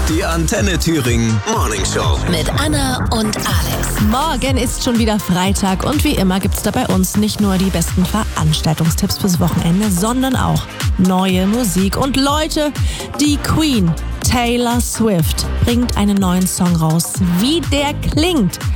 Die Antenne Thüringen Morning Show. Mit Anna und Alex. Morgen ist schon wieder Freitag und wie immer gibt's da bei uns nicht nur die besten Veranstaltungstipps fürs Wochenende, sondern auch neue Musik. Und Leute, die Queen, Taylor Swift, bringt einen neuen Song raus. Wie der klingt,